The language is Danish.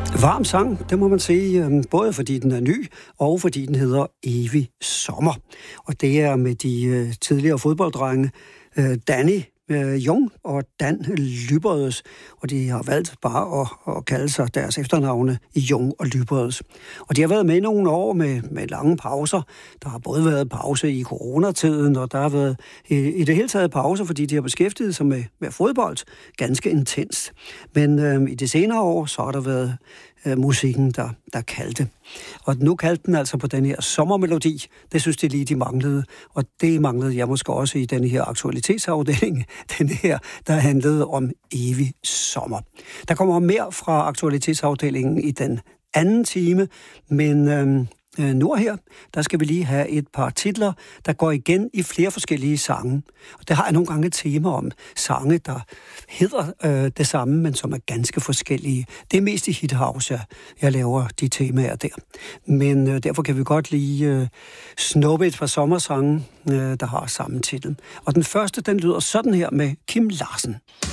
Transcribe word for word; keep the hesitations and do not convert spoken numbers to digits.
Varm sang, det må man sige, både fordi den er ny, og fordi den hedder Evig Sommer. Og det er med de tidligere fodbolddrenge, Danny Jung og Dan Lyberøds, og de har valgt bare at, at kalde sig deres efternavne Jung og Lyberøds. Og de har været med i nogle år med, med lange pauser. Der har både været pause i coronatiden, og der har været i, i det hele taget pause, fordi de har beskæftiget sig med, med fodbold ganske intenst. Men øh, i de senere år, så har der været øh, musikken, der, der kaldte. Og nu kaldte den altså på den her sommermelodi. Det synes de lige, de manglede. Og det manglede jeg måske også i den her aktualitetsafdeling. Den her, der handlede om evig sommer. Der kommer mere fra aktualitetsafdelingen i den anden time, men øhm, nu og her, der skal vi lige have et par titler, der går igen i flere forskellige sange. Og det har jeg nogle gange et tema om. Sange, der hedder øh, det samme, men som er ganske forskellige. Det er mest i Hit House, jeg, jeg laver de temaer der. Men øh, derfor kan vi godt lige øh, snuppe et par sommersange, øh, der har samme titel. Og den første, den lyder sådan her med Kim Larsen.